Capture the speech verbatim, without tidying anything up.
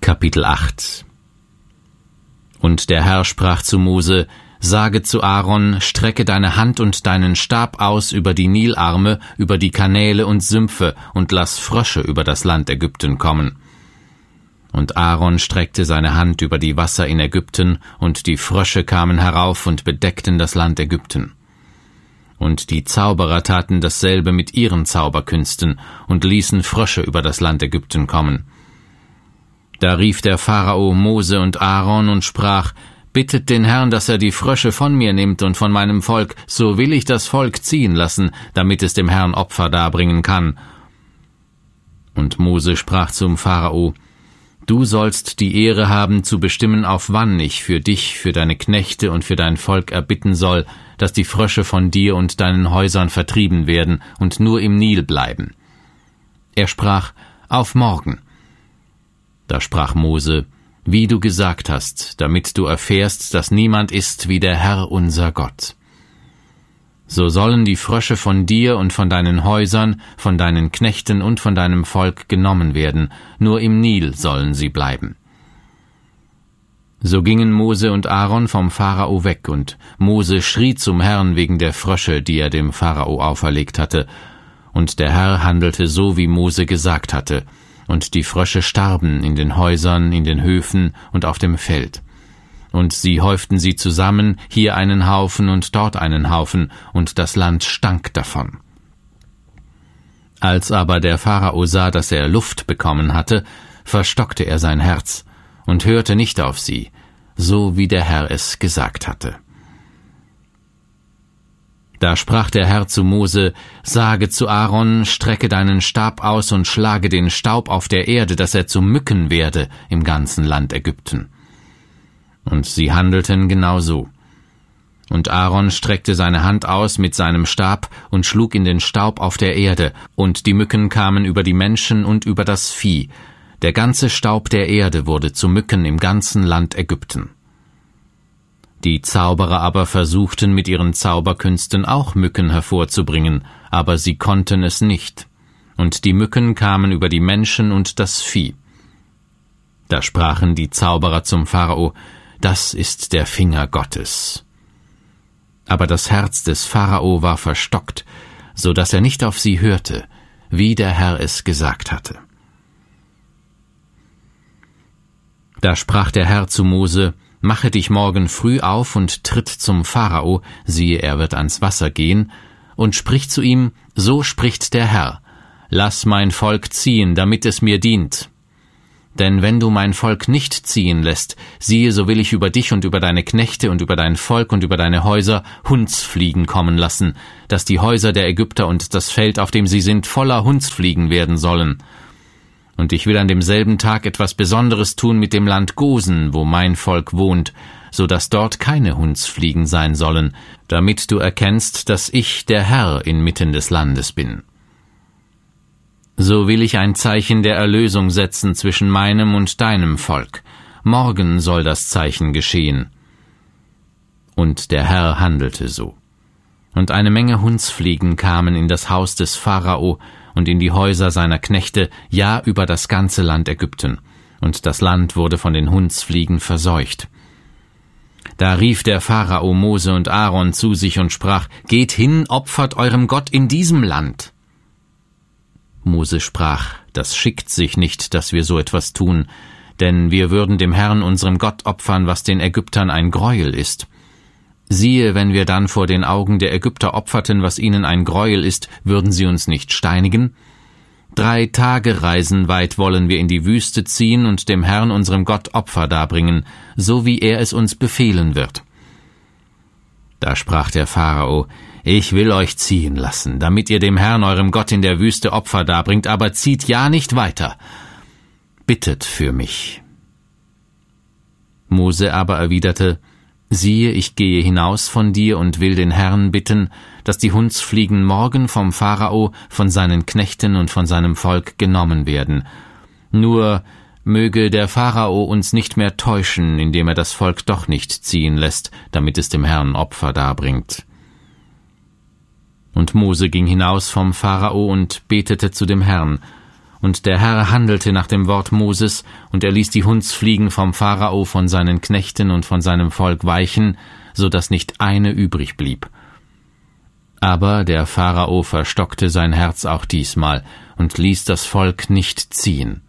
Kapitel acht. Und der Herr sprach zu Mose: Sage zu Aaron, strecke deine Hand und deinen Stab aus über die Nilarme, über die Kanäle und Sümpfe, und lass Frösche über das Land Ägypten kommen. Und Aaron streckte seine Hand über die Wasser in Ägypten, und die Frösche kamen herauf und bedeckten das Land Ägypten. Und die Zauberer taten dasselbe mit ihren Zauberkünsten und ließen Frösche über das Land Ägypten kommen. Da rief der Pharao Mose und Aaron und sprach: Bittet den Herrn, dass er die Frösche von mir nimmt und von meinem Volk, so will ich das Volk ziehen lassen, damit es dem Herrn Opfer darbringen kann. Und Mose sprach zum Pharao: Du sollst die Ehre haben, zu bestimmen, auf wann ich für dich, für deine Knechte und für dein Volk erbitten soll, dass die Frösche von dir und deinen Häusern vertrieben werden und nur im Nil bleiben. Er sprach: Auf morgen. Da sprach Mose: Wie du gesagt hast, damit du erfährst, dass niemand ist wie der Herr unser Gott. So sollen die Frösche von dir und von deinen Häusern, von deinen Knechten und von deinem Volk genommen werden, nur im Nil sollen sie bleiben. So gingen Mose und Aaron vom Pharao weg, und Mose schrie zum Herrn wegen der Frösche, die er dem Pharao auferlegt hatte. Und der Herr handelte so, wie Mose gesagt hatte, und die Frösche starben in den Häusern, in den Höfen und auf dem Feld. Und sie häuften sie zusammen, hier einen Haufen und dort einen Haufen, und das Land stank davon. Als aber der Pharao sah, dass er Luft bekommen hatte, verstockte er sein Herz und hörte nicht auf sie, so wie der Herr es gesagt hatte. Da sprach der Herr zu Mose: Sage zu Aaron, strecke deinen Stab aus und schlage den Staub auf der Erde, dass er zu Mücken werde im ganzen Land Ägypten. Und sie handelten genau so. Und Aaron streckte seine Hand aus mit seinem Stab und schlug in den Staub auf der Erde, und die Mücken kamen über die Menschen und über das Vieh. Der ganze Staub der Erde wurde zu Mücken im ganzen Land Ägypten. Die Zauberer aber versuchten mit ihren Zauberkünsten auch Mücken hervorzubringen, aber sie konnten es nicht. Und die Mücken kamen über die Menschen und das Vieh. Da sprachen die Zauberer zum Pharao: Das ist der Finger Gottes. Aber das Herz des Pharao war verstockt, so dass er nicht auf sie hörte, wie der Herr es gesagt hatte. Da sprach der Herr zu Mose: Mache dich morgen früh auf und tritt zum Pharao, siehe, er wird ans Wasser gehen, und sprich zu ihm: So spricht der Herr: Lass mein Volk ziehen, damit es mir dient. Denn wenn du mein Volk nicht ziehen lässt, siehe, so will ich über dich und über deine Knechte und über dein Volk und über deine Häuser Hundsfliegen kommen lassen, dass die Häuser der Ägypter und das Feld, auf dem sie sind, voller Hundsfliegen werden sollen. Und ich will an demselben Tag etwas Besonderes tun mit dem Land Gosen, wo mein Volk wohnt, so dass dort keine Hundsfliegen sein sollen, damit du erkennst, dass ich der Herr inmitten des Landes bin. So will ich ein Zeichen der Erlösung setzen zwischen meinem und deinem Volk. Morgen soll das Zeichen geschehen. Und der Herr handelte so. Und eine Menge Hundsfliegen kamen in das Haus des Pharao und in die Häuser seiner Knechte, ja, über das ganze Land Ägypten, und das Land wurde von den Hundsfliegen verseucht. Da rief der Pharao Mose und Aaron zu sich und sprach: Geht hin, opfert eurem Gott in diesem Land. Mose sprach: Das schickt sich nicht, dass wir so etwas tun, denn wir würden dem Herrn, unserem Gott, opfern, was den Ägyptern ein Greuel ist. Siehe, wenn wir dann vor den Augen der Ägypter opferten, was ihnen ein Greuel ist, würden sie uns nicht steinigen? Drei Tage Reisen weit wollen wir in die Wüste ziehen und dem Herrn, unserem Gott, Opfer darbringen, so wie er es uns befehlen wird. Da sprach der Pharao: Ich will euch ziehen lassen, damit ihr dem Herrn, eurem Gott, in der Wüste Opfer darbringt, aber zieht ja nicht weiter. Bittet für mich. Mose aber erwiderte: Siehe, ich gehe hinaus von dir und will den Herrn bitten, dass die Hundsfliegen morgen vom Pharao, von seinen Knechten und von seinem Volk genommen werden. Nur möge der Pharao uns nicht mehr täuschen, indem er das Volk doch nicht ziehen lässt, damit es dem Herrn Opfer darbringt. Und Mose ging hinaus vom Pharao und betete zu dem Herrn. Und der Herr handelte nach dem Wort Moses, und er ließ die Hundsfliegen vom Pharao, von seinen Knechten und von seinem Volk weichen, so dass nicht eine übrig blieb. Aber der Pharao verstockte sein Herz auch diesmal und ließ das Volk nicht ziehen.